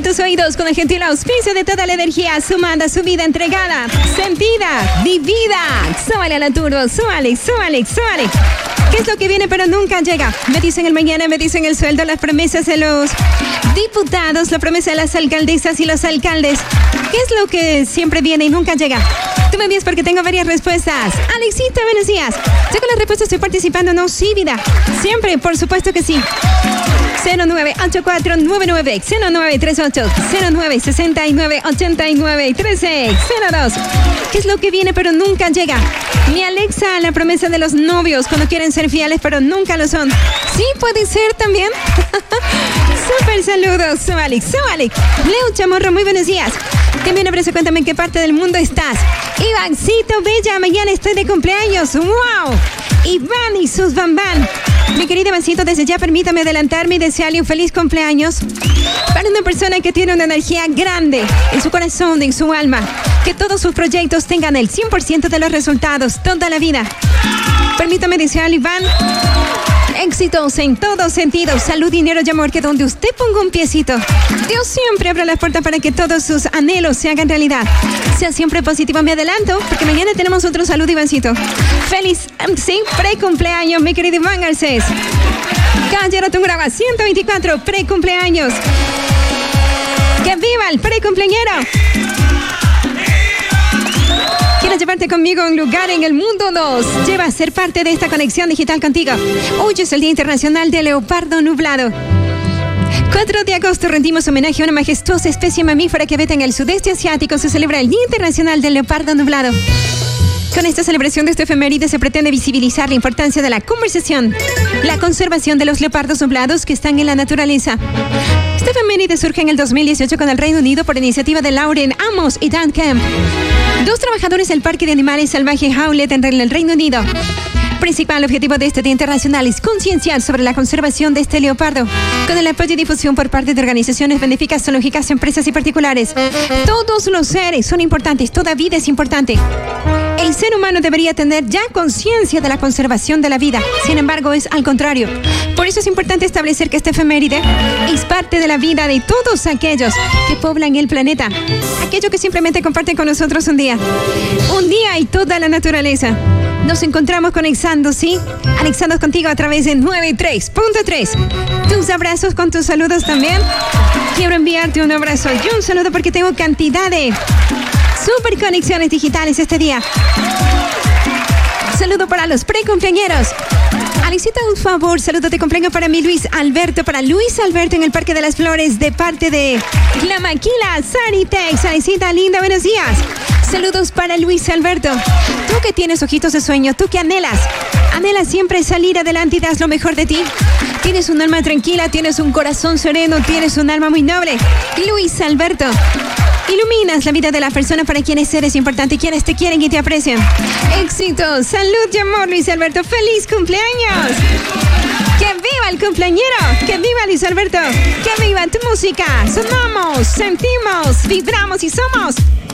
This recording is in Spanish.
tus oídos con el gentil auspicio de toda la energía sumada, su vida entregada, sentida, vivida. Súbale a la turbo, súbale. ¿Qué es lo que viene pero nunca llega? Me dicen el mañana, me dicen el sueldo, las promesas de los diputados, la promesa de las alcaldesas y los alcaldes. ¿Qué es lo que siempre viene y nunca llega? Tú me envías porque tengo varias respuestas. Alexita, buenos días. Yo con las respuestas estoy participando, ¿no? Sí, vida. Siempre, por supuesto que sí. 098499, 0938, 0969893602. ¿Qué es lo que viene pero nunca llega? Mi Alexa, la promesa de los novios cuando quieren ser fieles pero nunca lo son. Sí, puede ser también. Súper saludos, súbale. Leo Chamorro, muy buenos días. Te envío un abrazo, cuéntame en qué parte del mundo estás. Ivancito Bella, mañana estoy de cumpleaños. ¡Wow! Iván y sus bambán. Mi querido Ivancito, desde ya permítame adelantarme y desearle un feliz cumpleaños para una persona que tiene una energía grande en su corazón, en su alma. Que todos sus proyectos tengan el 100% de los resultados toda la vida. Permítame desearle, Iván, éxitos en todos sentidos, salud, dinero y amor, que donde usted ponga un piecito, Dios siempre abre las puertas para que todos sus anhelos se hagan realidad. Sea siempre positivo, me adelanto, porque mañana tenemos otro saludo, Ivancito. Feliz, sí, pre-cumpleaños, mi querido Iván Garcés. Caballero Tungurahua, 124, pre-cumpleaños. ¡Que viva el pre-cumpleañero! Quiero llevarte conmigo a un lugar en el mundo 2. Lleva a ser parte de esta conexión digital contigo. Hoy es el Día Internacional del Leopardo Nublado. 4 de agosto rendimos homenaje a una majestuosa especie mamífera que habita en el sudeste asiático. Se celebra el Día Internacional del Leopardo Nublado. Con esta celebración de este efeméride se pretende visibilizar la importancia de la conservación de los leopardos nublados que están en la naturaleza. Este efeméride surge en el 2018 con el Reino Unido por iniciativa de Lauren Amos y Dan Kemp, 2 trabajadores del Parque de Animales Salvajes Howlett en el Reino Unido. Principal objetivo de este Día Internacional es concienciar sobre la conservación de este leopardo, con el apoyo y difusión por parte de organizaciones benéficas, zoológicas, empresas y particulares. Todos los seres son importantes, toda vida es importante. El ser humano debería tener ya conciencia de la conservación de la vida. Sin embargo, es al contrario. Por eso es importante establecer que esta efeméride es parte de la vida de todos aquellos que poblan el planeta. Aquellos que simplemente comparten con nosotros un día y toda la naturaleza. Nos encontramos conectando, ¿sí? Anexados contigo a través de 93.3. Tus abrazos con tus saludos también. Quiero enviarte un abrazo y un saludo porque tengo cantidad de super conexiones digitales este día. Saludo para los pre-cumpleañeros. Alexita, un favor, saludo de cumpleaños para mi Luis Alberto en el Parque de las Flores, de parte de La Maquila Sanitex. Alexita, linda, buenos días. Saludos para Luis Alberto. Tú que tienes ojitos de sueño, tú que anhelas siempre salir adelante y das lo mejor de ti. Tienes un alma tranquila, tienes un corazón sereno, tienes un alma muy noble. Luis Alberto, iluminas la vida de la persona para quienes eres importante, quienes te quieren y te aprecian. Éxito, salud y amor, Luis Alberto. ¡Feliz cumpleaños! ¡Que viva el cumpleañero! ¡Que viva Luis Alberto! ¡Que viva tu música! Sonamos, sentimos, vibramos y somos